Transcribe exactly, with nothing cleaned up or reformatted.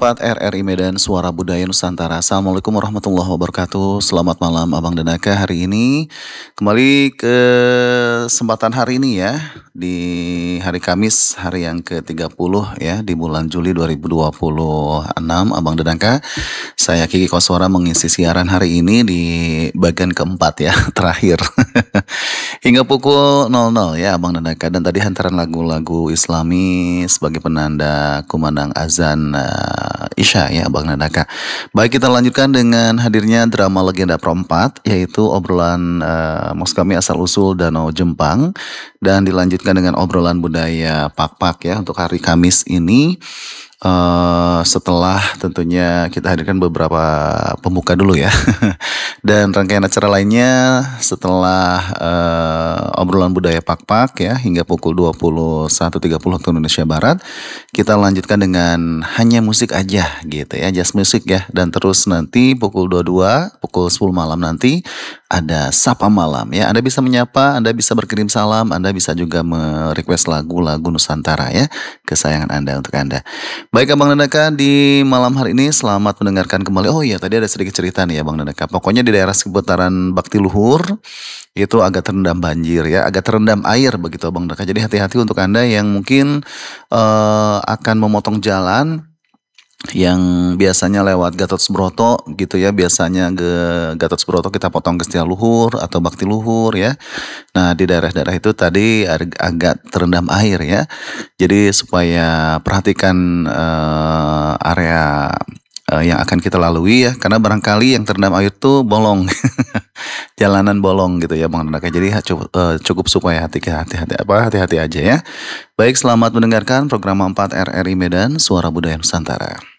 empat R R I Medan Suara Budaya Nusantara. Assalamualaikum warahmatullahi wabarakatuh. Selamat malam Abang dan Aka hari ini. Kembali ke kesempatan hari ini ya. Di hari Kamis, hari yang ke tiga puluh ya. Di bulan Juli dua ribu dua puluh enam Abang dan Aka. Saya Kiki Koswara mengisi siaran hari ini di bagian keempat ya. Terakhir. Hingga pukul nol nol ya Abang dan Aka. Dan tadi hantaran lagu-lagu Islami sebagai penanda kumandang azan uh, Isya ya Abang dan Aka. Baik, kita lanjutkan dengan hadirnya drama Legenda Pro empat, yaitu obrolan uh, Mos Kami Asal Usul Danau Jempang. Dan dilanjutkan dengan obrolan budaya Pak-Pak ya untuk hari Kamis ini. Uh, setelah tentunya kita hadirkan beberapa pembuka dulu ya. Dan rangkaian acara lainnya setelah uh, obrolan budaya Pak-Pak ya hingga pukul dua puluh satu tiga puluh waktu Indonesia Barat, kita lanjutkan dengan hanya musik aja gitu ya, just musik ya. Dan terus nanti pukul dua puluh dua, pukul sepuluh malam nanti ada Sapa Malam ya. Anda bisa menyapa, Anda bisa berkirim salam, Anda bisa juga merequest lagu-lagu Nusantara ya, kesayangan Anda untuk Anda. Baik Abang dan Aka, di malam hari ini selamat mendengarkan kembali. Oh iya, tadi ada sedikit cerita nih ya Bang dan Aka. Pokoknya di daerah seputaran Bakti Luhur itu agak terendam banjir ya, agak terendam air begitu Bang dan Aka. Jadi hati-hati untuk Anda yang mungkin uh, akan memotong jalan yang biasanya lewat Gatot Subroto gitu ya, biasanya ke Gatot Subroto kita potong ke Setia Luhur atau Bakti Luhur ya. Nah di daerah-daerah itu tadi ag- agak terendam air ya. Jadi supaya perhatikan uh, area uh, yang akan kita lalui ya, karena barangkali yang terendam air tuh bolong. Jalanan bolong gitu ya Bang Naka. Jadi cukup, uh, cukup supaya hati-hati hati apa hati-hati aja ya. Baik, selamat mendengarkan program empat R R I Medan Suara Budaya Nusantara.